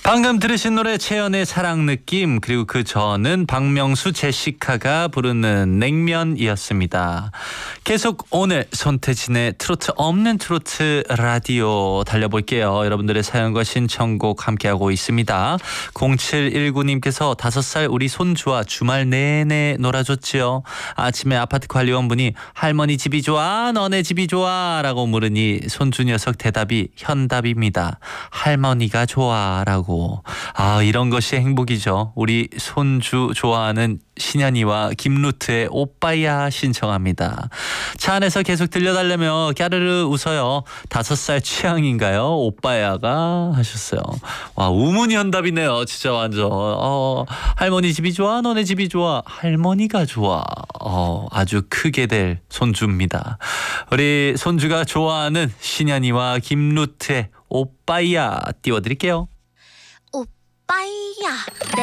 방금 들으신 노래 채연의 사랑 느낌, 그리고 그 전은 박명수 제시카가 부르는 냉면이었습니다. 계속 오늘 손태진의 트로트 없는 트로트 라디오 달려볼게요. 여러분들의 사연과 신청곡 함께하고 있습니다. 0719님께서 5살 우리 손주와 주말 내내 놀아줬지요. 아침에 아파트 관리원분이 할머니 집이 좋아 너네 집이 좋아 라고 물으니 손주 녀석 대답이 현답입니다. 할머니가 좋아 라고. 이런 것이 행복이죠. 우리 손주 좋아하는 신현이와 김루트의 오빠야 신청합니다. 차 안에서 계속 들려달라며 까르르 웃어요. 5살 취향인가요? 오빠야가 하셨어요. 와, 우문현답이네요. 진짜 완전. 할머니 집이 좋아 너네 집이 좋아 할머니가 좋아. 아주 크게 될 손주입니다. 우리 손주가 좋아하는 신현이와 김루트의 오빠야 띄워드릴게요. 오빠야.